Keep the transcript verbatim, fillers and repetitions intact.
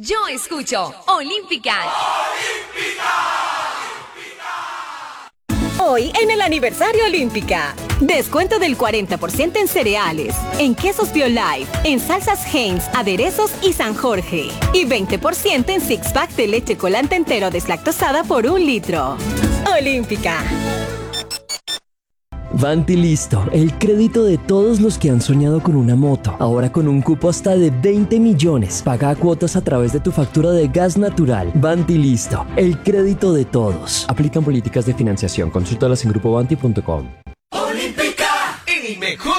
Yo escucho Olímpica. Hoy en el aniversario Olímpica. Descuento del cuarenta por ciento en cereales, en quesos BioLife, en salsas Heinz, aderezos y San Jorge. Y veinte por ciento en six pack de leche colante entero deslactosada por un litro. Olímpica. Vanti Listo, el crédito de todos los que han soñado con una moto. Ahora con un cupo hasta de veinte millones. Paga a cuotas a través de tu factura de gas natural. Vanti Listo, el crédito de todos. Aplican políticas de financiación. Consúltalas en grupo vanti punto com. Olímpica, el mejor